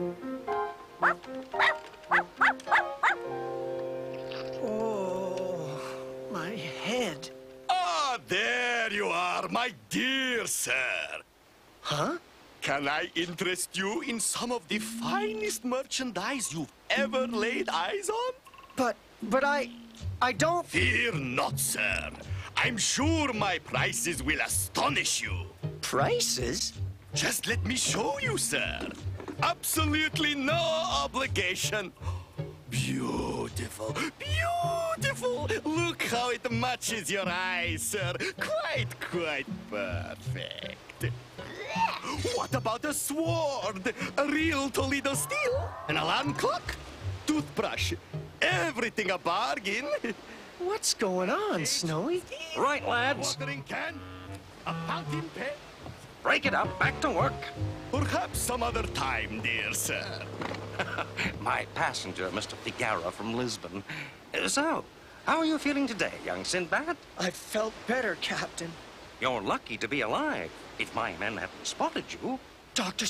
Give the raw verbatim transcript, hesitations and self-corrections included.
Oh, my head. Ah, there you are, my dear sir. Huh? Can I interest you in some of the finest merchandise you've ever laid eyes on? But, but I, I don't... Fear not, sir. I'm sure my prices will astonish you. Prices? Just let me show you, sir. Absolutely no obligation. Beautiful, beautiful. Look how it matches your eyes, sir. Quite, quite perfect. What about a sword? A real Toledo steel? An alarm clock? Toothbrush? Everything a bargain. What's going on, Snowy? Right, lads. Watering can? A fountain pen? Break it up. Back to work. Perhaps some other time, dear sir. My passenger, Mister Figara from Lisbon. Uh, So, how are you feeling today, young Sinbad? I felt better, Captain. You're lucky to be alive. If my men hadn't spotted you, Doctor